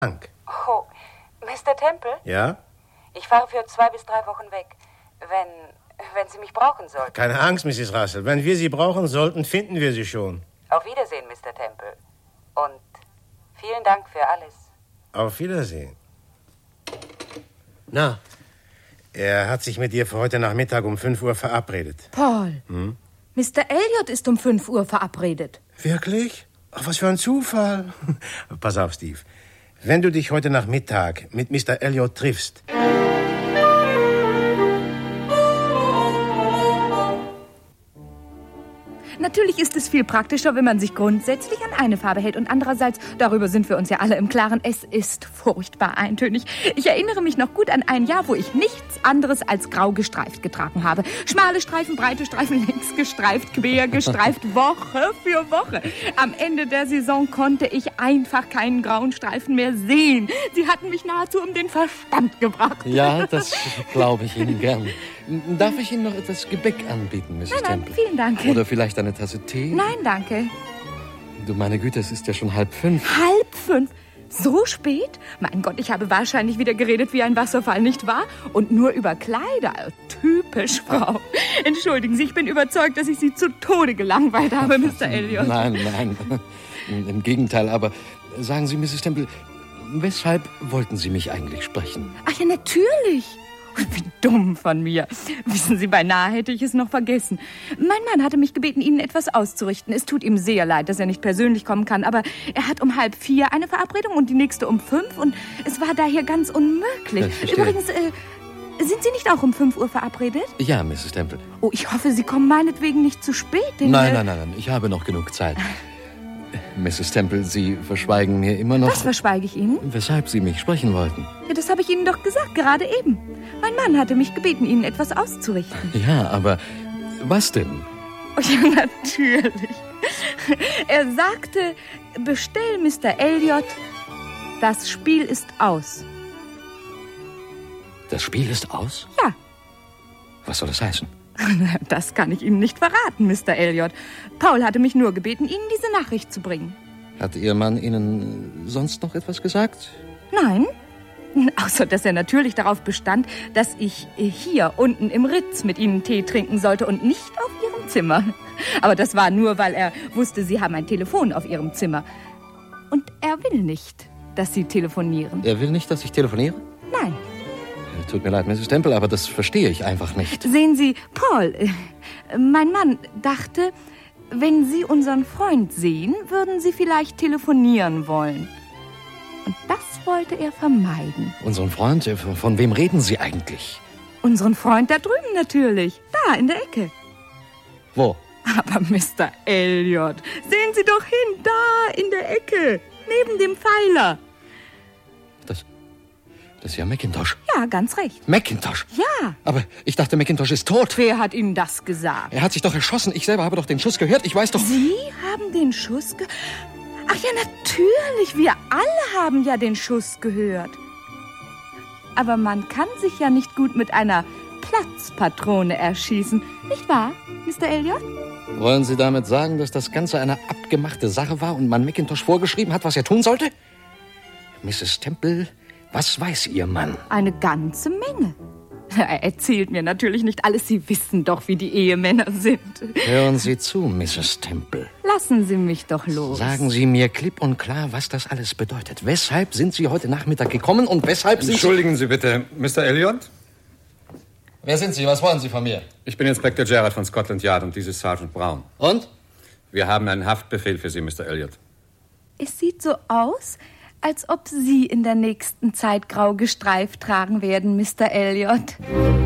Dank. Oh, Mr. Temple? Ja? Ich fahre für 2 bis 3 Wochen weg. Wenn Sie mich brauchen sollten. Keine Angst, Mrs. Russell. Wenn wir Sie brauchen sollten, finden wir Sie schon. Auf Wiedersehen, Mr. Temple. Und vielen Dank für alles. Auf Wiedersehen. Na? Er hat sich mit dir für heute Nachmittag um 5 Uhr verabredet. Paul, Mr. Elliot ist um 5 Uhr verabredet. Wirklich? Ach, was für ein Zufall. Pass auf, Steve. Wenn du dich heute Nachmittag mit Mr. Elliot triffst... Natürlich ist es viel praktischer, wenn man sich grundsätzlich an eine Farbe hält. Und andererseits, darüber sind wir uns ja alle im Klaren, es ist furchtbar eintönig. Ich erinnere mich noch gut an ein Jahr, wo ich nichts anderes als grau gestreift getragen habe. Schmale Streifen, breite Streifen, längs gestreift, quer gestreift, Woche für Woche. Am Ende der Saison konnte ich einfach keinen grauen Streifen mehr sehen. Sie hatten mich nahezu um den Verstand gebracht. Ja, das glaube ich Ihnen gern. Darf ich Ihnen noch etwas Gebäck anbieten, Mrs. Nein, Temple? vielen Dank. Oder vielleicht eine Tasse Tee? Nein, danke. Du, meine Güte, es ist ja schon 4:30. 4:30? So spät? Mein Gott, ich habe wahrscheinlich wieder geredet wie ein Wasserfall, nicht wahr? Und nur über Kleider. Typisch, Frau. Entschuldigen Sie, ich bin überzeugt, dass ich Sie zu Tode gelangweilt habe, Mr. Elliot. Nein. Im Gegenteil, aber sagen Sie, Mrs. Temple, weshalb wollten Sie mich eigentlich sprechen? Ach ja, natürlich. Wie dumm von mir. Wissen Sie, beinahe hätte ich es noch vergessen. Mein Mann hatte mich gebeten, Ihnen etwas auszurichten. Es tut ihm sehr leid, dass er nicht persönlich kommen kann, aber er hat um 3:30 eine Verabredung und die nächste um 5 und es war daher ganz unmöglich. Übrigens, sind Sie nicht auch um 5 Uhr verabredet? Ja, Mrs. Temple. Oh, ich hoffe, Sie kommen meinetwegen nicht zu spät. Nein, ich habe noch genug Zeit. Mrs. Temple, Sie verschweigen mir immer noch... Was verschweige ich Ihnen? Weshalb Sie mich sprechen wollten. Ja, das habe ich Ihnen doch gesagt, gerade eben. Mein Mann hatte mich gebeten, Ihnen etwas auszurichten. Ja, aber was denn? Oh, ja, natürlich. Er sagte, bestell Mr. Elliot, das Spiel ist aus. Das Spiel ist aus? Ja. Was soll das heißen? Das kann ich Ihnen nicht verraten, Mr. Elliot. Paul hatte mich nur gebeten, Ihnen diese Nachricht zu bringen. Hat Ihr Mann Ihnen sonst noch etwas gesagt? Nein. Außer, dass er natürlich darauf bestand, dass ich hier unten im Ritz mit Ihnen Tee trinken sollte und nicht auf Ihrem Zimmer. Aber das war nur, weil er wusste, Sie haben ein Telefon auf Ihrem Zimmer. Und er will nicht, dass Sie telefonieren. Er will nicht, dass ich telefoniere? Nein. Tut mir leid, Mrs. Temple, aber das verstehe ich einfach nicht. Sehen Sie, Paul, mein Mann dachte, wenn Sie unseren Freund sehen, würden Sie vielleicht telefonieren wollen. Und das wollte er vermeiden. Unseren Freund? Von wem reden Sie eigentlich? Unseren Freund da drüben natürlich. Da, in der Ecke. Wo? Aber Mr. Elliot, sehen Sie doch hin, da, in der Ecke, neben dem Pfeiler. Das ist ja Mackintosh. Ja, ganz recht. Mackintosh? Ja. Aber ich dachte, Mackintosh ist tot. Wer hat Ihnen das gesagt? Er hat sich doch erschossen. Ich selber habe doch den Schuss gehört. Ich weiß doch... Sie haben den Schuss gehört? Ach ja, natürlich. Wir alle haben ja den Schuss gehört. Aber man kann sich ja nicht gut mit einer Platzpatrone erschießen. Nicht wahr, Mr. Elliot? Wollen Sie damit sagen, dass das Ganze eine abgemachte Sache war und man Mackintosh vorgeschrieben hat, was er tun sollte? Mrs. Temple... Was weiß Ihr Mann? Eine ganze Menge. Er erzählt mir natürlich nicht alles. Sie wissen doch, wie die Ehemänner sind. Hören Sie zu, Mrs. Temple. Lassen Sie mich doch los. Sagen Sie mir klipp und klar, was das alles bedeutet. Weshalb sind Sie heute Nachmittag gekommen und weshalb sind Entschuldigen Sie bitte, Mr. Elliot? Wer sind Sie? Was wollen Sie von mir? Ich bin Inspektor Gerard von Scotland Yard und dies ist Sergeant Brown. Und? Wir haben einen Haftbefehl für Sie, Mr. Elliot. Es sieht so aus, als ob Sie in der nächsten Zeit grau gestreift tragen werden, Mr. Elliot.